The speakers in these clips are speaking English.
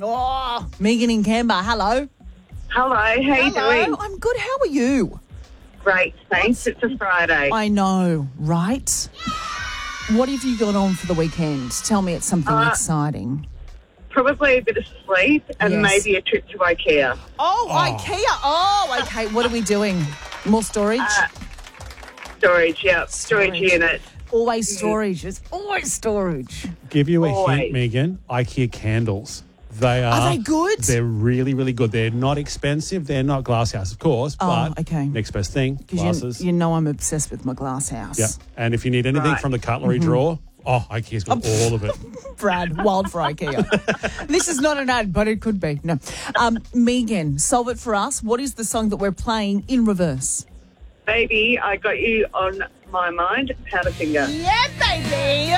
Oh, Megan in Canberra, hello. Hello, how you doing? I'm good. How are you? Great, thanks. It's a Friday. I know, right? What have you got on for the weekend? Tell me it's something exciting. Probably a bit of sleep and Yes. maybe a trip to IKEA. Oh, IKEA. Oh, okay. What are we doing? More storage? Storage, yeah. Storage unit. Always storage. It's always storage. Give you a Always. hint, Megan. IKEA candles. They are. Are they good? They're really, really good. They're not expensive. They're not glass house, of course. But okay. next best thing, glasses. You know I'm obsessed with my glass house. Yeah. And if you need anything Right. from the cutlery drawer, IKEA's got all of it. Brad, wild for IKEA. This is not an ad, but it could be. No. Megan, solve it for us. What is the song that we're playing in reverse? Baby, I got you on my mind. Powderfinger. Yeah, baby.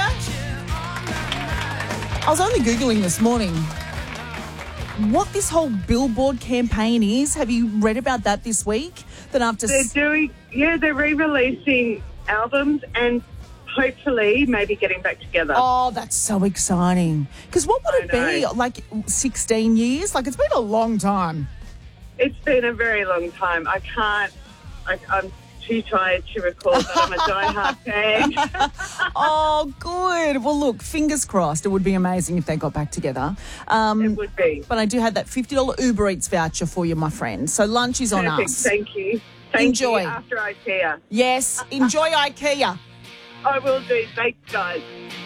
I was only Googling this morning what this whole Billboard campaign is. Have you read about that this week? That after They're re-releasing albums and hopefully maybe getting back together. Oh, that's so exciting. Because what would it be? I know. Like 16 years? Like, it's been a long time. It's been a very long time. I'm too tired to recall, but I'm a diehard fan. Oh, good. Well, look, fingers crossed. It would be amazing if they got back together. It would be. But I do have that $50 Uber Eats voucher for you, my friend. So lunch is on Perfect. us. Thank you. Enjoy. You after IKEA. Yes, enjoy IKEA. I will do. Thanks, guys.